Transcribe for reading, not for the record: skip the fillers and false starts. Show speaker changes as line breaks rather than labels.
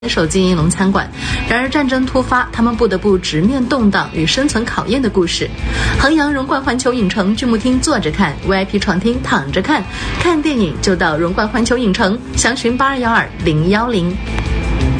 手经营龙餐馆，然而战争突发，他们不得不直面动荡与生存考验的故事。衡阳荣冠环球影城剧目厅坐着看， VIP 床厅躺着看，看电影就到荣冠环球影城，详询8212-010。